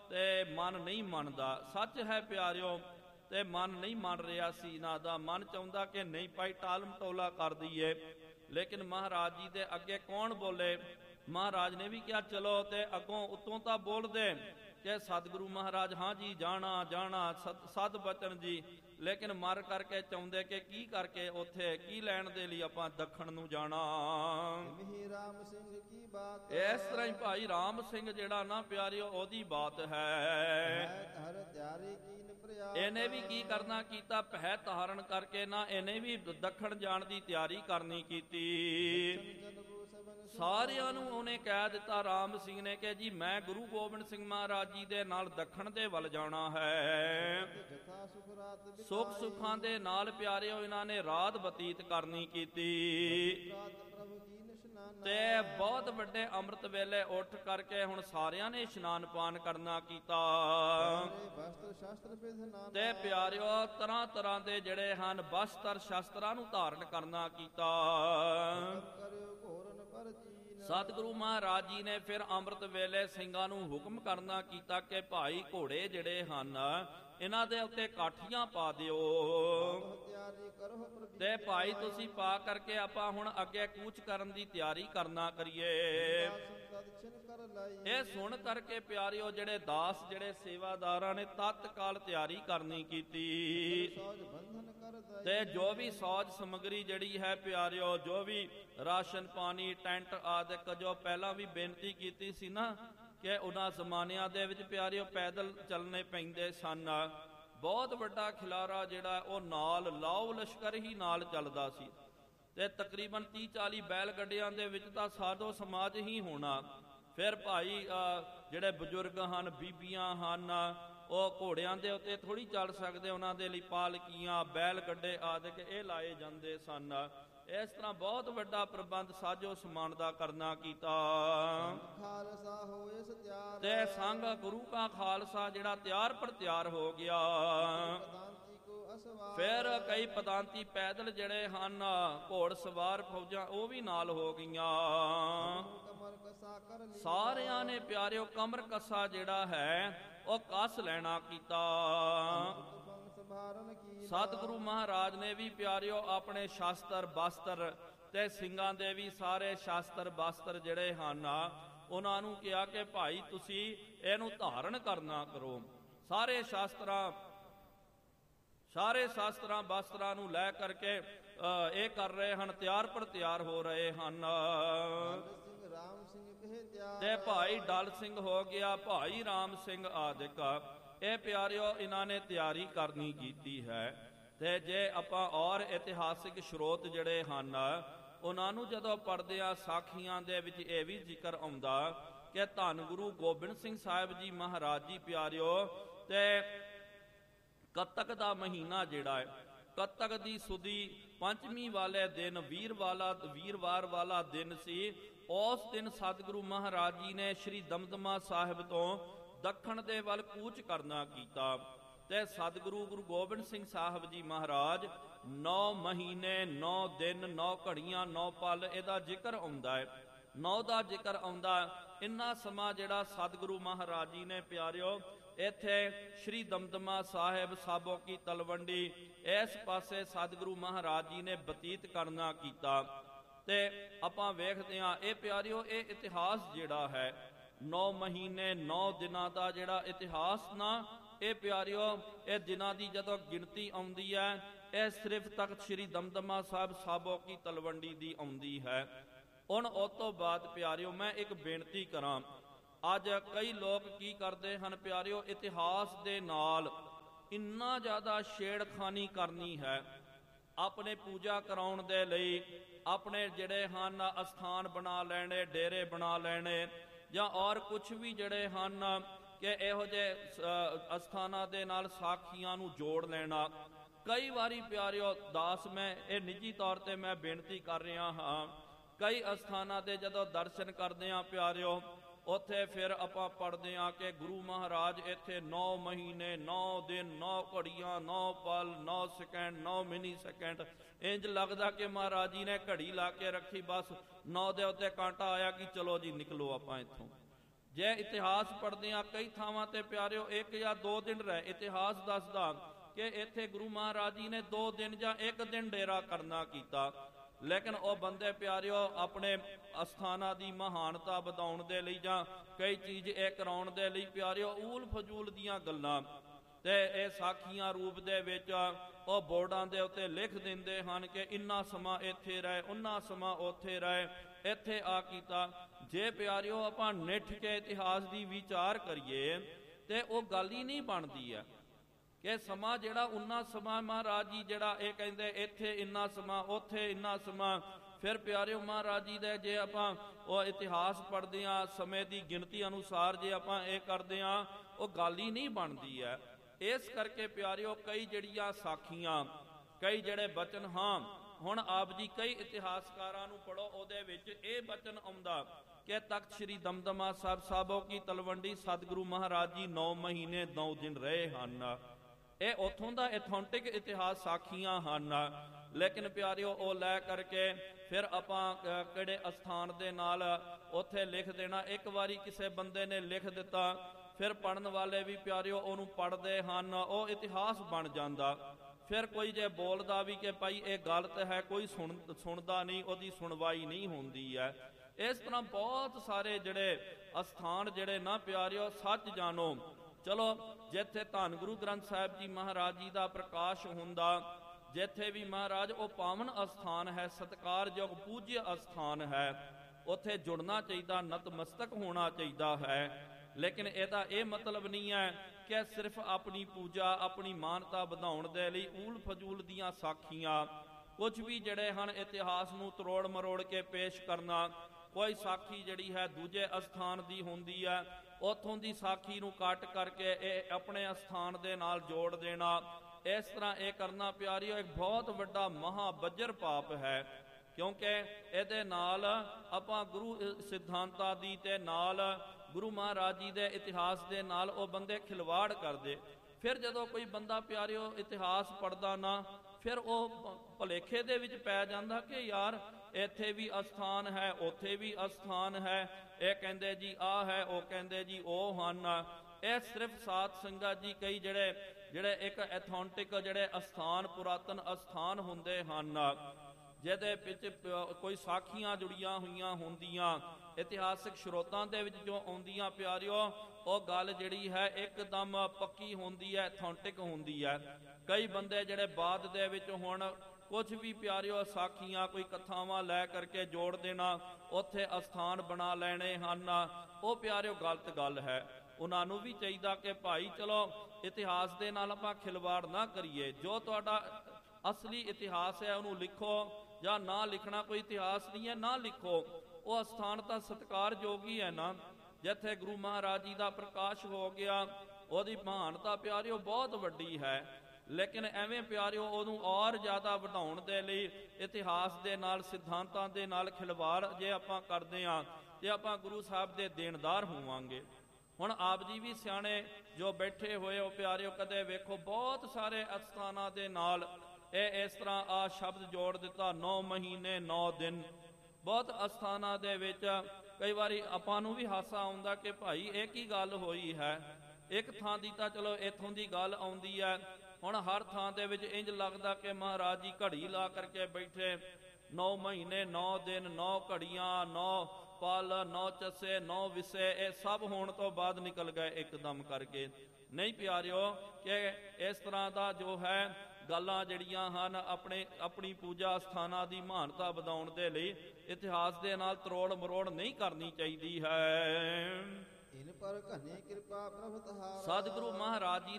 ਤੇ ਮਨ ਨਹੀਂ ਮੰਨਦਾ। ਸੱਚ ਹੈ ਪਿਆਰਿਓ, ਤੇ ਮਨ ਨਹੀਂ ਮੰਨ ਰਿਹਾ ਸੀ ਇਹਨਾਂ ਦਾ। ਮਨ ਚਾਹੁੰਦਾ ਕਿ ਨਹੀਂ ਭਾਈ ਟਾਲ ਮਟੋਲਾ ਕਰ ਦਈਏ, ਲੇਕਿਨ ਮਹਾਰਾਜ ਜੀ ਦੇ ਅੱਗੇ ਕੌਣ ਬੋਲੇ। ਮਹਾਰਾਜ ਨੇ ਵੀ ਕਿਹਾ ਚਲੋ, ਤੇ ਅੱਗੋਂ ਉਤੋਂ ਤਾਂ ਬੋਲਦੇ ਕਿ ਸਤਿਗੁਰੂ ਮਹਾਰਾਜ ਹਾਂ ਜੀ ਜਾਣਾ ਜਾਣਾ, ਸਦ ਬਚਨ ਜੀ, ਲੇਕਿਨ ਮਰ ਕਰਕੇ ਚਾਹੁੰਦੇ ਕਿ ਕੀ ਕਰਕੇ ਉੱਥੇ ਕੀ ਲੈਣ ਦੇ ਲਈ ਆਪਾਂ ਦੱਖਣ ਨੂੰ ਜਾਣਾ। ਰਾਮ ਸਿੰਘ ਕੀ ਬਾਤ, ਇਸ ਤਰ੍ਹਾਂ ਹੀ ਭਾਈ ਰਾਮ ਸਿੰਘ ਜਿਹੜਾ ਨਾ ਪਿਆਰਿਓ ਉਹਦੀ ਬਾਤ ਹੈ। ਇਹਨੇ ਵੀ ਕੀ ਕਰਨਾ ਕੀਤਾ, ਪਹਿ ਧਾਰਨ ਕਰਕੇ ਨਾ ਇਹਨੇ ਵੀ ਦੱਖਣ ਜਾਣ ਦੀ ਤਿਆਰੀ ਕਰਨੀ ਕੀਤੀ। ਸਾਰਿਆਂ ਨੂੰ ਉਹਨੇ ਕਹਿ ਦਿੱਤਾ ਰਾਮ ਸਿੰਘ ਨੇ ਕਿ ਜੀ ਮੈਂ ਗੁਰੂ ਗੋਬਿੰਦ ਸਿੰਘ ਮਹਾਰਾਜ ਜੀ ਦੇ ਨਾਲ ਦੱਖਣ ਦੇ ਵੱਲ ਜਾਣਾ ਹੈ। ਸੁੱਖ ਸੁੱਖਾਂ ਦੇ ਨਾਲ ਪਿਆਰਿਓ ਇਹਨਾਂ ਨੇ ਰਾਤ ਬਤੀਤ ਕਰਨੀ ਕੀਤੀ, ਤੇ ਬਹੁਤ ਵੱਡੇ ਅੰਮ੍ਰਿਤ ਵੇਲੇ ਉੱਠ ਕਰਕੇ ਹੁਣ ਸਾਰਿਆਂ ਨੇ ਇਸ਼ਨਾਨ ਪਾਨ ਕਰਨਾ ਕੀਤਾ। ਤੇ ਪਿਆਰਿਓ ਤਰ੍ਹਾਂ ਤਰ੍ਹਾਂ ਦੇ ਜਿਹੜੇ ਹਨ ਬਸਤਰ ਸ਼ਸਤਰਾਂ ਨੂੰ ਧਾਰਨ ਕਰਨਾ ਕੀਤਾ। ਸਤਿਗੁਰੂ ਮਹਾਰਾਜ ਜੀ ਨੇ ਫਿਰ ਅੰਮ੍ਰਿਤ ਵੇਲੇ ਸਿੰਘਾਂ ਨੂੰ ਹੁਕਮ ਕਰਨਾ ਕੀਤਾ ਕਿ ਭਾਈ ਘੋੜੇ ਜਿਹੜੇ ਹਨ ਇਹਨਾਂ ਦੇ ਉੱਤੇ ਕਾਠੀਆਂ ਪਾ ਦਿਓ, ਤੇ ਭਾਈ ਤੁਸੀਂ ਪਾ ਕਰਕੇ ਆਪਾਂ ਹੁਣ ਅੱਗੇ ਕੂਚ ਕਰਨ ਦੀ ਤਿਆਰੀ ਕਰਨਾ ਕਰੀਏ। ਇਹ ਸੁਣ ਕਰਕੇ ਪਿਆਰਿਓ ਜਿਹੜੇ ਦਾਸ ਜਿਹੜੇ ਸੇਵਾਦਾਰਾਂ ਨੇ ਤਤਕਾਲ ਤਿਆਰੀ ਕਰਨੀ ਕੀਤੀ, ਤੇ ਜੋ ਵੀ ਸੌਜ ਸਮੱਗਰੀ ਜਿਹੜੀ ਹੈ ਪਿਆਰਿਓ, ਜੋ ਵੀ ਰਾਸ਼ਨ ਪਾਣੀ ਟੈਂਟ ਆਦਿਕ, ਜੋ ਪਹਿਲਾਂ ਵੀ ਬੇਨਤੀ ਕੀਤੀ ਸੀ ਨਾ ਕਿ ਉਹਨਾਂ ਜ਼ਮਾਨਿਆਂ ਦੇ ਵਿੱਚ ਪਿਆਰਿਓ ਪੈਦਲ ਚੱਲਣੇ ਪੈਂਦੇ ਸਨ। ਬਹੁਤ ਵੱਡਾ ਖਿਲਾਰਾ ਜਿਹੜਾ ਉਹ ਨਾਲ ਲਾਓ ਲਸ਼ਕਰ ਹੀ ਨਾਲ ਚੱਲਦਾ ਸੀ, ਤੇ ਤਕਰੀਬਨ 30-40 ਬੈਲ ਗੱਡੀਆਂ ਦੇ ਵਿੱਚ ਤਾਂ ਸਾਧੋ ਸਮਾਜ ਹੀ ਹੋਣਾ। ਫਿਰ ਭਾਈ ਜਿਹੜੇ ਬਜ਼ੁਰਗ ਹਨ, ਬੀਬੀਆਂ ਹਨ, ਉਹ ਘੋੜਿਆਂ ਦੇ ਉੱਤੇ ਥੋੜ੍ਹੀ ਚੱਲ ਸਕਦੇ, ਉਹਨਾਂ ਦੇ ਲਈ ਪਾਲਕੀਆਂ ਬੈਲ ਗੱਡੇ ਆਦਿਕ ਇਹ ਲਾਏ ਜਾਂਦੇ ਸਨ। ਇਸ ਤਰ੍ਹਾਂ ਬਹੁਤ ਵੱਡਾ ਪ੍ਰਬੰਧ ਸਾਜੋ ਸਮਾਨ ਦਾ ਕਰਨਾ ਕੀਤਾ, ਤੇ ਸੰਗ ਗੁਰੂ ਕਾ ਖਾਲਸਾ ਜਿਹੜਾ ਤਿਆਰ ਪਰ ਤਿਆਰ ਹੋ ਗਿਆ। ਫਿਰ ਕਈ ਪਦਾਂਤੀ ਪੈਦਲ ਜਿਹੜੇ ਹਨ ਘੋੜ ਸਵਾਰ ਫੌਜਾਂ ਉਹ ਵੀ ਨਾਲ ਹੋ ਗਈਆਂ। ਸਾਰਿਆਂ ਨੇ ਪਿਆਰਿਓ ਕਮਰ ਕੱਸਾ ਜਿਹੜਾ ਹੈ ਉਹ ਕੱਸ ਲੈਣਾ ਕੀਤਾ। ਸਤਿਗੁਰੂ ਮਹਾਰਾਜ ਨੇ ਵੀ ਪਿਆਰਿਓ ਆਪਣੇ ਸ਼ਾਸਤਰ ਬਸਤਰ ਤੇ ਸਿੰਘਾਂ ਦੇ ਵੀ ਸਾਰੇ ਸ਼ਾਸਤਰ ਬਸਤਰ ਜਿਹੜੇ ਹਨ ਉਹਨਾਂ ਨੂੰ ਕਿਹਾ ਕਿ ਭਾਈ ਤੁਸੀਂ ਇਹਨੂੰ ਧਾਰਨ ਕਰਨਾ ਕਰੋ। ਸਾਰੇ ਸ਼ਾਸਤਰਾਂ ਬਸਤਰਾਂ ਨੂੰ ਲੈ ਕਰਕੇ ਇਹ ਕਰ ਰਹੇ ਹਨ, ਤਿਆਰ ਪਰ ਤਿਆਰ ਹੋ ਰਹੇ ਹਨ। ਤੇ ਭਾਈ ਡਲ ਸਿੰਘ ਹੋ ਗਿਆ, ਭਾਈ ਰਾਮ ਸਿੰਘ ਆਦਿਕ, ਇਹ ਪਿਆਰਿਓ ਇਹਨਾਂ ਨੇ ਤਿਆਰੀ ਕਰਨੀ ਕੀਤੀ ਹੈ। ਤੇ ਜੇ ਆਪਾਂ ਔਰ ਇਤਿਹਾਸਿਕ ਸਰੋਤ ਜਿਹੜੇ ਹਨ ਉਹਨਾਂ ਨੂੰ ਜਦੋਂ ਪੜ੍ਹਦੇ ਆ, ਸਾਖੀਆਂ ਦੇ ਵਿੱਚ ਇਹ ਵੀ ਜ਼ਿਕਰ ਆਉਂਦਾ ਕਿ ਧੰਨ ਗੁਰੂ ਗੋਬਿੰਦ ਸਿੰਘ ਸਾਹਿਬ ਜੀ ਮਹਾਰਾਜ ਜੀ ਪਿਆਰਿਓ, ਤੇ ਕੱਤਕ ਦਾ ਮਹੀਨਾ ਜਿਹੜਾ ਹੈ, ਕੱਤਕ ਦੀ ਸੁਦੀ ਪੰਚਮੀ ਵਾਲੇ ਦਿਨ ਵੀਰਵਾਰ ਵਾਲਾ ਦਿਨ ਸੀ। ਉਸ ਦਿਨ ਸਤਿਗੁਰੂ ਮਹਾਰਾਜ ਜੀ ਨੇ ਸ਼੍ਰੀ ਦਮਦਮਾ ਸਾਹਿਬ ਤੋਂ ਦੱਖਣ ਦੇ ਵੱਲ ਕੂਚ ਕਰਨਾ ਕੀਤਾ, ਤੇ ਸਤਿਗੁਰੂ ਗੁਰੂ ਗੋਬਿੰਦ ਸਿੰਘ ਸਾਹਿਬ ਜੀ ਮਹਾਰਾਜ 9 ਮਹੀਨੇ 9 ਦਿਨ 9 ਘੜੀਆਂ 9 ਪਲ ਇਹਦਾ ਜ਼ਿਕਰ ਆਉਂਦਾ ਹੈ, 9 ਦਾ ਜ਼ਿਕਰ ਆਉਂਦਾ। ਇੰਨਾ ਸਮਾਂ ਜਿਹੜਾ ਸਤਿਗੁਰੂ ਮਹਾਰਾਜ ਜੀ ਨੇ ਪਿਆਰਿਓ ਇੱਥੇ ਸ਼੍ਰੀ ਦਮਦਮਾ ਸਾਹਿਬ ਸਾਬੋ ਕੀ ਤਲਵੰਡੀ ਇਸ ਪਾਸੇ ਸਤਿਗੁਰੂ ਮਹਾਰਾਜ ਜੀ ਨੇ ਬਤੀਤ ਕਰਨਾ ਕੀਤਾ। ਤੇ ਆਪਾਂ ਵੇਖਦੇ ਹਾਂ ਇਹ ਪਿਆਰਿਓ ਇਹ ਇਤਿਹਾਸ ਜਿਹੜਾ ਹੈ 9 ਮਹੀਨੇ 9 ਦਿਨਾਂ ਦਾ ਜਿਹੜਾ ਇਤਿਹਾਸ ਨਾ, ਇਹ ਪਿਆਰਿਓ ਇਹ ਦਿਨਾਂ ਦੀ ਜਦੋਂ ਗਿਣਤੀ ਆਉਂਦੀ ਹੈ ਇਹ ਸਿਰਫ ਤਖਤ ਸ਼੍ਰੀ ਦਮਦਮਾ ਸਾਹਿਬ ਸਾਬੋ ਕੀ ਤਲਵੰਡੀ ਦੀ ਆਉਂਦੀ ਹੈ। ਹੁਣ ਉਸ ਤੋਂ ਬਾਅਦ ਪਿਆਰਿਓ ਮੈਂ ਇੱਕ ਬੇਨਤੀ ਕਰਾਂ, ਅੱਜ ਕਈ ਲੋਕ ਕੀ ਕਰਦੇ ਹਨ ਪਿਆਰਿਓ, ਇਤਿਹਾਸ ਦੇ ਨਾਲ ਇੰਨਾ ਜ਼ਿਆਦਾ ਛੇੜਖਾਨੀ ਕਰਨੀ ਹੈ ਆਪਣੇ ਪੂਜਾ ਕਰਾਉਣ ਦੇ ਲਈ, ਆਪਣੇ ਜਿਹੜੇ ਹਨ ਅਸਥਾਨ ਬਣਾ ਲੈਣੇ, ਡੇਰੇ ਬਣਾ ਲੈਣੇ, ਜਾਂ ਔਰ ਕੁਛ ਵੀ ਜਿਹੜੇ ਹਨ ਕਿ ਇਹੋ ਜਿਹੇ ਅਸਥਾਨਾਂ ਦੇ ਨਾਲ ਸਾਖੀਆਂ ਨੂੰ ਜੋੜ ਲੈਣਾ। ਕਈ ਵਾਰੀ ਪਿਆਰਿਓ ਦਾਸ, ਮੈਂ ਇਹ ਨਿੱਜੀ ਤੌਰ ਤੇ ਮੈਂ ਬੇਨਤੀ ਕਰ ਰਿਹਾ ਹਾਂ, ਕਈ ਅਸਥਾਨਾਂ ਦੇ ਜਦੋਂ ਦਰਸ਼ਨ ਕਰਦੇ ਹਾਂ ਪਿਆਰਿਓ, ਉੱਥੇ ਫਿਰ ਆਪਾਂ ਪੜ੍ਹਦੇ ਹਾਂ ਕਿ ਗੁਰੂ ਮਹਾਰਾਜ ਇੱਥੇ 9 ਮਹੀਨੇ 9 ਦਿਨ 9 ਘੜੀਆਂ 9 ਪਲ 9 ਸੈਕਿੰਡ 9 ਮਿਨੀ ਸੈਕਿੰਡ, ਇੰਜ ਲੱਗਦਾ ਕਿ ਮਹਾਰਾਜ ਜੀ ਨੇ ਘੜੀ ਲਾ ਕੇ ਰੱਖੀ, ਬਸ 9 ਦੇ ਉੱਤੇ ਕਾਂਟਾ ਆਇਆ ਕਿ ਚਲੋ ਜੀ ਨਿਕਲੋ ਆਪਾਂ ਇੱਥੋਂ। ਜੇ ਇਤਿਹਾਸ ਪੜ੍ਹਦੇ ਆ ਕਈ ਥਾਵਾਂ ਤੇ ਪਿਆਰਿਓ 1 ਜਾਂ 2 ਦਿਨ ਰਹੇ। ਇਤਿਹਾਸ ਦੱਸਦਾ ਕਿ ਇੱਥੇ ਗੁਰੂ ਮਹਾਰਾਜ ਜੀ ਨੇ 2 ਦਿਨ ਜਾਂ 1 ਦਿਨ ਡੇਰਾ ਕਰਨਾ ਕੀਤਾ, ਲੇਕਿਨ ਉਹ ਬੰਦੇ ਪਿਆਰਿਓ ਆਪਣੇ ਅਸਥਾਨਾਂ ਦੀ ਮਹਾਨਤਾ ਵਧਾਉਣ ਦੇ ਲਈ ਜਾਂ ਕਈ ਚੀਜ਼ ਇਹ ਕਰਾਉਣ ਦੇ ਲਈ ਪਿਆਰਿਓ ਊਲ ਫਜ਼ੂਲ ਦੀਆਂ ਗੱਲਾਂ ਤੇ ਇਹ ਸਾਖੀਆਂ ਰੂਪ ਦੇ ਵਿੱਚ ਉਹ ਬੋਰਡਾਂ ਦੇ ਉੱਤੇ ਲਿਖ ਦਿੰਦੇ ਹਨ ਕਿ ਇੰਨਾ ਸਮਾਂ ਇੱਥੇ ਰਹੇ, ਉਨਾ ਸਮਾਂ ਉੱਥੇ ਰਹੇ, ਇੱਥੇ ਆ ਕੀਤਾ। ਜੇ ਪਿਆਰਿਓ ਆਪਾਂ ਨਿੱਠ ਕੇ ਇਤਿਹਾਸ ਦੀ ਵਿਚਾਰ ਕਰੀਏ ਤੇ ਉਹ ਗੱਲ ਹੀ ਨਹੀਂ ਬਣਦੀ ਹੈ ਕਿ ਸਮਾਂ ਜਿਹੜਾ ਉਨਾ ਸਮਾਂ ਮਹਾਰਾਜ ਜੀ ਜਿਹੜਾ ਇਹ ਕਹਿੰਦੇ ਇੱਥੇ ਇੰਨਾ ਸਮਾਂ, ਉੱਥੇ ਇੰਨਾ ਸਮਾਂ। ਫਿਰ ਪਿਆਰਿਓ ਮਹਾਰਾਜ ਜੀ ਦੇ ਜੇ ਆਪਾਂ ਉਹ ਇਤਿਹਾਸ ਪੜ੍ਹਦੇ ਹਾਂ ਸਮੇਂ ਦੀ ਗਿਣਤੀ ਅਨੁਸਾਰ ਜੇ ਆਪਾਂ ਇਹ ਕਰਦੇ ਹਾਂ ਉਹ ਗੱਲ ਹੀ ਨਹੀਂ ਬਣਦੀ ਹੈ। ਇਸ ਕਰਕੇ ਪਿਆਰਿਓ ਕਈ ਜਿਹੜੀਆਂ ਸਾਖੀਆਂ, ਕਈ ਜਿਹੜੇ ਬਚਨ, ਹਾਂ ਹੁਣ ਆਪ ਜੀ ਕਈ ਇਤਿਹਾਸਕਾਰਾਂ ਨੂੰ ਪੜ੍ਹੋ, ਉਹਦੇ ਵਿੱਚ ਇਹ ਬਚਨ ਆਉਂਦਾ ਕਿ ਤਖਤ ਸ੍ਰੀ ਦਮਦਮਾ ਸਾਹਿਬ ਸਾਹਿਬੋ ਕੀ ਤਲਵੰਡੀ ਸਤਿਗੁਰੂ ਮਹਾਰਾਜ ਜੀ 9 ਮਹੀਨੇ 9 ਦਿਨ ਰਹੇ ਹਨ। ਇਹ ਉੱਥੋਂ ਦਾ ਐਥੈਂਟਿਕ ਇਤਿਹਾਸ ਸਾਖੀਆਂ ਹਨ। ਲੇਕਿਨ ਪਿਆਰਿਓ ਉਹ ਲੈ ਕਰਕੇ ਫਿਰ ਆਪਾਂ ਕਿਹੜੇ ਅਸਥਾਨ ਦੇ ਨਾਲ ਉੱਥੇ ਲਿਖ ਦੇਣਾ। ਇੱਕ ਵਾਰੀ ਕਿਸੇ ਬੰਦੇ ਨੇ ਲਿਖ ਦਿੱਤਾ, ਫਿਰ ਪੜ੍ਹਨ ਵਾਲੇ ਵੀ ਪਿਆਰਿਓ ਉਹਨੂੰ ਪੜ੍ਹਦੇ ਹਨ, ਉਹ ਇਤਿਹਾਸ ਬਣ ਜਾਂਦਾ। ਫਿਰ ਕੋਈ ਜੇ ਬੋਲਦਾ ਵੀ ਕਿ ਭਾਈ ਇਹ ਗਲਤ ਹੈ, ਕੋਈ ਸੁਣਦਾ ਨਹੀਂ, ਉਹਦੀ ਸੁਣਵਾਈ ਨਹੀਂ ਹੁੰਦੀ ਹੈ। ਇਸ ਤਰ੍ਹਾਂ ਬਹੁਤ ਸਾਰੇ ਜਿਹੜੇ ਅਸਥਾਨ ਜਿਹੜੇ ਨਾ ਪਿਆਰਿਓ ਸੱਚ ਜਾਣੋ। ਚਲੋ ਜਿੱਥੇ ਧੰਨ ਗੁਰੂ ਗ੍ਰੰਥ ਸਾਹਿਬ ਜੀ ਮਹਾਰਾਜ ਜੀ ਦਾ ਪ੍ਰਕਾਸ਼ ਹੁੰਦਾ, ਜਿੱਥੇ ਵੀ ਮਹਾਰਾਜ ਉਹ ਪਾਵਨ ਅਸਥਾਨ ਹੈ, ਸਤਿਕਾਰਯੋਗ ਪੂਜਯ ਅਸਥਾਨ ਹੈ, ਉੱਥੇ ਜੁੜਨਾ ਚਾਹੀਦਾ, ਨਤਮਸਤਕ ਹੋਣਾ ਚਾਹੀਦਾ ਹੈ। ਲੇਕਿਨ ਇਹਦਾ ਇਹ ਮਤਲਬ ਨਹੀਂ ਹੈ ਕਿ ਸਿਰਫ ਆਪਣੀ ਪੂਜਾ, ਆਪਣੀ ਮਾਨਤਾ ਵਧਾਉਣ ਦੇ ਲਈ ਊਲ ਫਜ਼ੂਲ ਦੀਆਂ ਸਾਖੀਆਂ, ਕੁਝ ਵੀ ਜਿਹੜੇ ਹਨ ਇਤਿਹਾਸ ਨੂੰ ਤਰੋੜ ਮਰੋੜ ਕੇ ਪੇਸ਼ ਕਰਨਾ। ਕੋਈ ਸਾਖੀ ਜਿਹੜੀ ਹੈ ਦੂਜੇ ਅਸਥਾਨ ਦੀ ਹੁੰਦੀ ਹੈ, ਉੱਥੋਂ ਦੀ ਸਾਖੀ ਨੂੰ ਕੱਟ ਕਰਕੇ ਇਹ ਆਪਣੇ ਅਸਥਾਨ ਦੇ ਨਾਲ ਜੋੜ ਦੇਣਾ। ਇਸ ਤਰ੍ਹਾਂ ਇਹ ਕਰਨਾ ਪਿਆਰਿਓ ਇੱਕ ਬਹੁਤ ਵੱਡਾ ਮਹਾਬੱਜਰ ਪਾਪ ਹੈ, ਕਿਉਂਕਿ ਇਹਦੇ ਨਾਲ ਆਪਾਂ ਗੁਰੂ ਸਿਧਾਂਤਾਂ ਦੀ ਤੇ ਨਾਲ ਗੁਰੂ ਮਹਾਰਾਜ ਜੀ ਦੇ ਇਤਿਹਾਸ ਦੇ ਨਾਲ ਉਹ ਬੰਦੇ ਖਿਲਵਾੜ ਕਰਦੇ। ਫਿਰ ਜਦੋਂ ਕੋਈ ਬੰਦਾ ਪਿਆਰਿਓ ਇਤਿਹਾਸ ਪੜ੍ਹਦਾ ਨਾ, ਫਿਰ ਉਹ ਭੁਲੇਖੇ ਦੇ ਵਿੱਚ ਪੈ ਜਾਂਦਾ ਕਿ ਯਾਰ ਇੱਥੇ ਵੀ ਅਸਥਾਨ ਹੈ, ਉੱਥੇ ਵੀ ਅਸਥਾਨ ਹੈ, ਇਹ ਕਹਿੰਦੇ ਜੀ ਆਹ ਹੈ, ਉਹ ਕਹਿੰਦੇ ਜੀ ਉਹ ਹਨ। ਇਹ ਸਿਰਫ ਸਾਧ ਸੰਗਤ ਜੀ ਕਈ ਜਿਹੜੇ ਇੱਕ ਐਥੈਂਟਿਕ ਜਿਹੜੇ ਅਸਥਾਨ, ਪੁਰਾਤਨ ਅਸਥਾਨ ਹੁੰਦੇ ਹਨ, ਜਿਹਦੇ ਵਿੱਚ ਕੋਈ ਸਾਖੀਆਂ ਜੁੜੀਆਂ ਹੋਈਆਂ ਹੁੰਦੀਆਂ, ਇਤਿਹਾਸਿਕ ਸਰੋਤਾਂ ਦੇ ਵਿੱਚ ਜੋ ਆਉਂਦੀਆਂ ਪਿਆਰਿਓ, ਉਹ ਗੱਲ ਜਿਹੜੀ ਹੈ ਇੱਕਦਮ ਪੱਕੀ ਹੁੰਦੀ ਹੈ, ਐਥੈਂਟਿਕ ਹੁੰਦੀ ਹੈ। ਕਈ ਬੰਦੇ ਜਿਹੜੇ ਬਾਅਦ ਦੇ ਵਿੱਚ ਹੁਣ ਕੁਝ ਵੀ ਪਿਆਰਿਓ ਸਾਖੀਆਂ, ਕੋਈ ਕਥਾਵਾਂ ਲੈ ਕਰਕੇ ਜੋੜ ਦੇਣਾ, ਉੱਥੇ ਅਸਥਾਨ ਬਣਾ ਲੈਣੇ ਹਨ, ਉਹ ਪਿਆਰਿਓ ਗਲਤ ਗੱਲ ਹੈ। ਉਹਨਾਂ ਨੂੰ ਵੀ ਚਾਹੀਦਾ ਕਿ ਭਾਈ ਚਲੋ ਇਤਿਹਾਸ ਦੇ ਨਾਲ ਆਪਾਂ ਖਿਲਵਾੜ ਨਾ ਕਰੀਏ। ਜੋ ਤੁਹਾਡਾ ਅਸਲੀ ਇਤਿਹਾਸ ਹੈ ਉਹਨੂੰ ਲਿਖੋ, ਜਾਂ ਨਾ ਲਿਖਣਾ ਕੋਈ ਇਤਿਹਾਸ ਨਹੀਂ ਹੈ ਨਾ ਲਿਖੋ। ਉਹ ਅਸਥਾਨ ਤਾਂ ਸਤਿਕਾਰਯੋਗ ਹੀ ਹੈ ਨਾ, ਜਿੱਥੇ ਗੁਰੂ ਮਹਾਰਾਜ ਜੀ ਦਾ ਪ੍ਰਕਾਸ਼ ਹੋ ਗਿਆ, ਉਹਦੀ ਮਹਾਨਤਾ ਪਿਆਰਿਓ ਬਹੁਤ ਵੱਡੀ ਹੈ। ਲੇਕਿਨ ਐਵੇਂ ਪਿਆਰਿਓ ਉਹਨੂੰ ਔਰ ਜ਼ਿਆਦਾ ਵਧਾਉਣ ਦੇ ਲਈ ਇਤਿਹਾਸ ਦੇ ਨਾਲ, ਸਿਧਾਂਤਾਂ ਦੇ ਨਾਲ ਖਿਲਵਾੜ ਜੇ ਆਪਾਂ ਕਰਦੇ ਹਾਂ ਤੇ ਆਪਾਂ ਗੁਰੂ ਸਾਹਿਬ ਦੇ ਦੇਣਦਾਰ ਹੋਵਾਂਗੇ। ਹੁਣ ਆਪ ਜੀ ਵੀ ਸਿਆਣੇ ਜੋ ਬੈਠੇ ਹੋਏ ਹੋ ਪਿਆਰਿਓ, ਕਦੇ ਵੇਖੋ ਬਹੁਤ ਸਾਰੇ ਅਸਥਾਨਾਂ ਦੇ ਨਾਲ ਇਹ ਇਸ ਤਰ੍ਹਾਂ ਆ ਸ਼ਬਦ ਜੋੜ ਦਿੱਤਾ, 9 ਮਹੀਨੇ 9 ਦਿਨ। ਬਹੁਤ ਅਸਥਾਨਾਂ ਦੇ ਵਿੱਚ ਕਈ ਵਾਰੀ ਆਪਾਂ ਨੂੰ ਵੀ ਹਾਸਾ ਆਉਂਦਾ ਕਿ ਭਾਈ ਇਹ ਕੀ ਗੱਲ ਹੋਈ ਹੈ। ਇੱਕ ਥਾਂ ਦੀ ਤਾਂ ਚਲੋ ਇੱਥੋਂ ਦੀ ਗੱਲ ਆਉਂਦੀ ਹੈ, ਹੁਣ ਹਰ ਥਾਂ ਦੇ ਵਿੱਚ ਇੰਜ ਲੱਗਦਾ ਕਿ ਮਹਾਰਾਜ ਜੀ ਘੜੀ ਲਾ ਕਰਕੇ ਬੈਠੇ, 9 ਮਹੀਨੇ 9 ਦਿਨ, 9 ਘੜੀਆਂ, 9 ਪਲ, 9 ਚੱਸੇ, 9 ਵਿਸੇ, ਇਹ ਸਭ ਹੋਣ ਤੋਂ ਬਾਅਦ ਨਿਕਲ ਗਏ ਇੱਕਦਮ ਕਰਕੇ। ਨਹੀਂ ਪਿਆਰਿਓ ਕਿ ਇਸ ਤਰ੍ਹਾਂ ਦਾ ਜੋ ਹੈ ਗੱਲਾਂ ਜਿਹੜੀਆਂ ਹਨ ਆਪਣੀ ਪੂਜਾ ਸਥਾਨਾਂ ਦੀ ਮਹਾਨਤਾ ਵਧਾਉਣ ਦੇ ਲਈ ਇਤਿਹਾਸ ਦੇ ਨਾਲ ਤਰੋੜ ਮਰੋੜ ਨਹੀਂ ਕਰਨੀ ਚਾਹੀਦੀ ਹੈ। ਇਨ ਪਰ ਘਨੇ ਕਿਰਪਾ ਪ੍ਰਭ ਤਹਾਰਾ। ਸਤਿਗੁਰੂ ਮਹਾਰਾਜ ਜੀ